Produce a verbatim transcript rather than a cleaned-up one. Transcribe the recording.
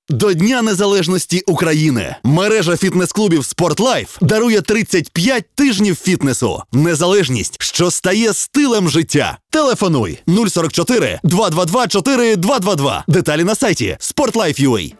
До Дня Незалежності України мережа фітнес-клубів «Спортлайф» дарує тридцять п'ять тижнів фітнесу. Незалежність, що стає стилем життя. Телефонуй нуль сорок чотири два два два чотири два два два. Деталі на сайті спортлайф крапка ю а.